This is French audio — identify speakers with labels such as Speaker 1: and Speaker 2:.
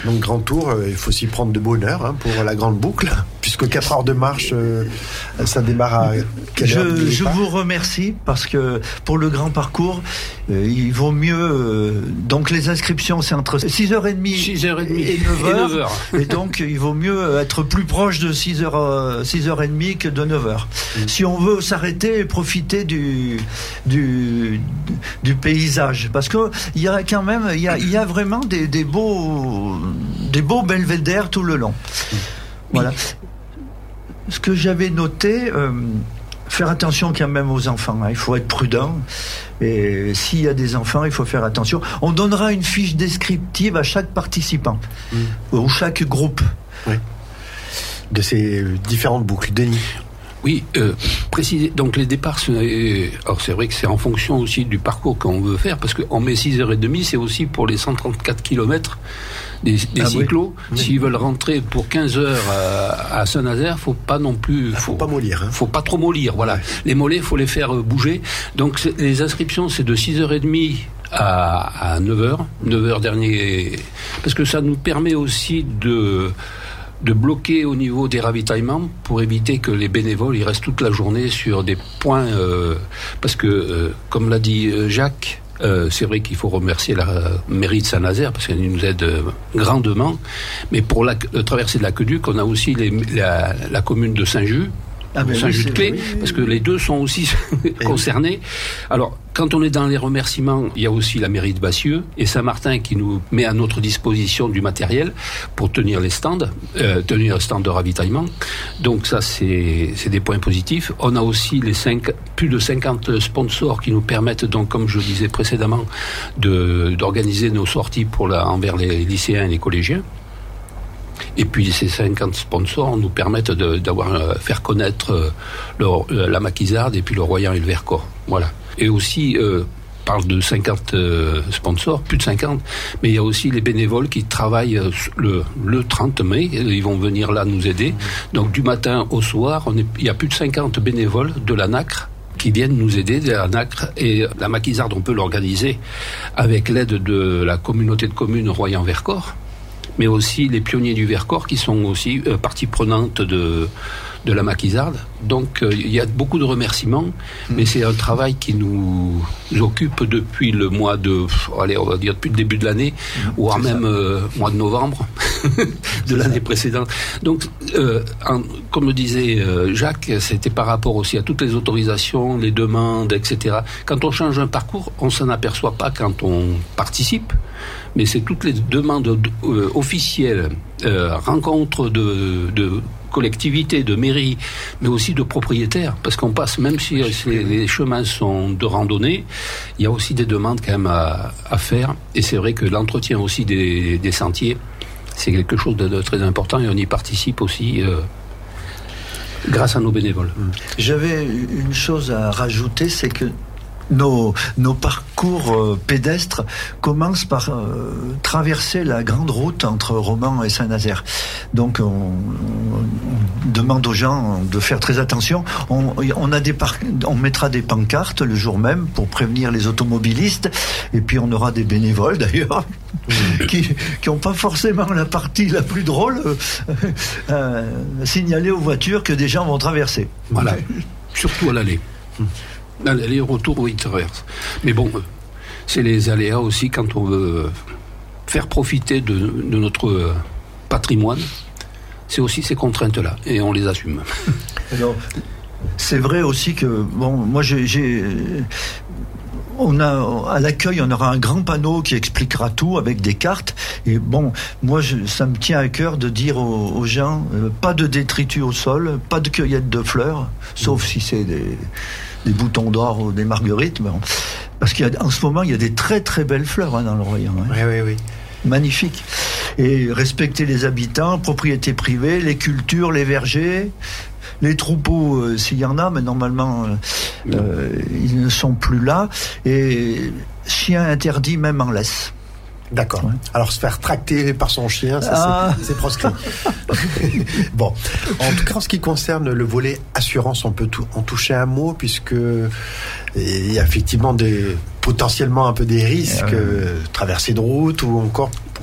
Speaker 1: Donc Grand Tour, il faut s'y prendre de bonne heure pour la grande boucle, puisque 4 heures de marche, ça démarre à quelle heure
Speaker 2: Je vous remercie parce que pour le grand parcours, il vaut mieux. Donc les inscriptions, c'est entre 6h30 et 9h. Et donc il vaut mieux être plus proche de 6h30 que de 9h. Si on veut s'arrêter et profiter du paysage, parce que il y a quand même, il y a vraiment des beaux belvédères tout le long. Voilà. Ce que j'avais noté, faire attention quand même aux enfants. Il faut être prudent. Et s'il y a des enfants, il faut faire attention. On donnera une fiche descriptive à chaque participant ou chaque groupe.
Speaker 1: Oui. De ces différentes boucles. Denis.
Speaker 3: Oui, préciser. Donc les départs, alors c'est vrai que c'est en fonction aussi du parcours qu'on veut faire, parce qu'on met 6h30, c'est aussi pour les 134 km des cyclos. Oui. S'ils veulent rentrer pour 15 heures à Saint-Nazaire, faut pas non plus.
Speaker 1: Faut pas mollir.
Speaker 3: Faut pas trop mollir. Voilà. Les mollets, faut les faire bouger. Donc les inscriptions, c'est de 6h30 à 9h dernier, parce que ça nous permet aussi de bloquer au niveau des ravitaillements pour éviter que les bénévoles ils restent toute la journée sur des points parce que comme l'a dit Jacques, c'est vrai qu'il faut remercier la mairie de Saint-Nazaire parce qu'elle nous aide grandement, mais pour la traversée de l'aqueduc on a aussi la commune de Saint-Just, Saint-Just-de-Clé, parce que les deux sont aussi concernés. Alors, quand on est dans les remerciements, il y a aussi la mairie de Bassieux et Saint-Martin qui nous met à notre disposition du matériel pour tenir les stands, tenir le stand de ravitaillement. Donc ça, c'est des points positifs. On a aussi plus de 50 sponsors qui nous permettent, donc, comme je le disais précédemment, d'organiser nos sorties envers les lycéens et les collégiens. Et puis ces 50 sponsors nous permettent faire connaître la maquisarde et puis le Royan et le Vercors. Voilà. Et aussi, parle de 50 sponsors, plus de 50, mais il y a aussi les bénévoles qui travaillent le 30 mai, ils vont venir là nous aider. Donc du matin au soir, il y a plus de 50 bénévoles de la NACRE qui viennent nous aider de la NACRE, et la maquisarde, on peut l'organiser avec l'aide de la communauté de communes Royan-Vercors, mais aussi les pionniers du Vercors qui sont aussi partie prenante de la maquisarde. Donc il y a beaucoup de remerciements, mais c'est un travail qui nous occupe depuis le mois on va dire depuis le début de l'année, voire même mois de novembre de l'année précédente. Donc comme le disait Jacques, c'était par rapport aussi à toutes les autorisations, les demandes, etc. Quand on change un parcours, on s'en aperçoit pas quand on participe, mais c'est toutes les demandes officielles, rencontres de collectivités, de mairies, mais aussi de propriétaires, parce qu'on passe, même si les chemins sont de randonnée, il y a aussi des demandes quand même à faire, et c'est vrai que l'entretien aussi des sentiers, c'est quelque chose de très important, et on y participe aussi grâce à nos bénévoles.
Speaker 2: J'avais une chose à rajouter, c'est que nos parcours pédestres commencent par traverser la grande route entre Romans et Saint-Nazaire. Donc on demande aux gens de faire très attention. On mettra des pancartes le jour même pour prévenir les automobilistes, et puis on aura des bénévoles d'ailleurs qui n'ont pas forcément la partie la plus drôle signaler aux voitures que des gens vont traverser.
Speaker 3: Voilà, surtout à l'aller. L'aller-retour, oui, il traverse. Mais bon, c'est les aléas aussi quand on veut faire profiter de notre patrimoine. C'est aussi ces contraintes-là, et on les assume.
Speaker 2: Alors, c'est vrai aussi que, moi à l'accueil, on aura un grand panneau qui expliquera tout avec des cartes. Et moi, ça me tient à cœur de dire aux gens, pas de détritus au sol, pas de cueillette de fleurs, sauf si c'est des boutons d'or ou des marguerites. Parce qu'en ce moment, il y a des très très belles fleurs dans le Royan.
Speaker 1: Oui.
Speaker 2: Magnifique. Et respecter les habitants, propriété privée, les cultures, les vergers, les troupeaux, s'il y en a, mais normalement, ils ne sont plus là. Et chiens interdits même en laisse.
Speaker 1: D'accord. Ouais. Alors se faire tracter par son chien, ça c'est proscrit. Bon, en tout cas en ce qui concerne le volet assurance, on peut en toucher un mot, puisque il y a effectivement potentiellement un peu des risques, traversée de route ou encore